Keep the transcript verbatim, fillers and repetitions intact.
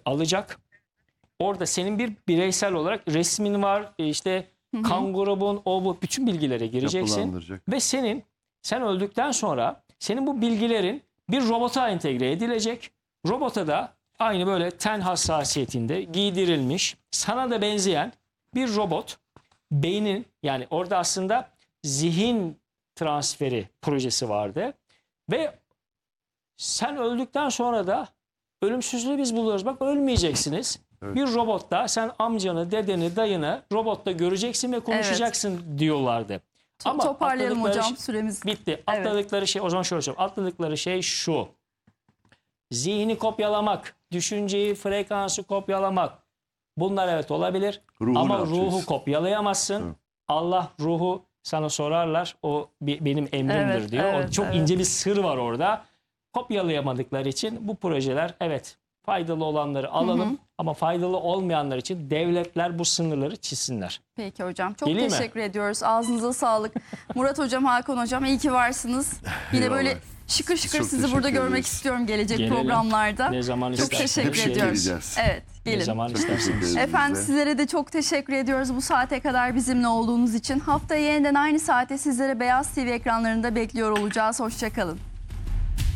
alacak. Orada senin bir bireysel olarak resmin var, işte Hı hı. kan grubun, o bu bütün bilgilere gireceksin. Ve senin, sen öldükten sonra senin bu bilgilerin bir robota entegre edilecek. Robota da aynı böyle ten hassasiyetinde giydirilmiş, sana da benzeyen bir robot, beynin, yani orada aslında zihin transferi projesi vardı. Ve sen öldükten sonra da ölümsüzlüğü biz buluyoruz. Bak, ölmeyeceksiniz. Evet. Bir robotta sen amcanı, dedeni, dayını robotta göreceksin ve konuşacaksın, evet, diyorlardı. Ama toparlayalım hocam, süremiz bitti. Atladıkları evet. şey, o zaman şöyle söyleyeyim. Atladıkları şey şu: zihni kopyalamak, düşünceyi, frekansı kopyalamak. Bunlar evet olabilir. Ruhu ama ruhu kopyalayamazsın. Evet. Allah ruhu sana sorarlar. O benim emrimdir, evet, diyor. Evet, o çok evet. ince bir sır var orada. Kopyalayamadıkları için bu projeler, evet, faydalı olanları alalım. Hı hı. Ama faydalı olmayanlar için devletler bu sınırları çizsinler. Peki hocam. Çok Geleyim teşekkür mi? ediyoruz. Ağzınıza sağlık. Murat hocam, Hakan hocam, iyi ki varsınız. Yine eyvallah. Böyle şıkır şıkır çok sizi burada görmek ederiz. istiyorum gelecek Gelelim. programlarda. Ne zaman çok teşekkür ediyoruz. Evet, gelin. Ne zaman isterseniz. Efendim, sizlere de çok teşekkür ediyoruz bu saate kadar bizimle olduğunuz için. Haftaya yeniden aynı saate sizlere Beyaz T V ekranlarında bekliyor olacağız. Hoşça kalın.